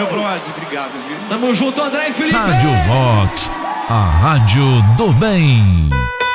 Meu brother, obrigado, viu? Tamo junto, André e Felipe. Rádio Vox, a rádio do bem.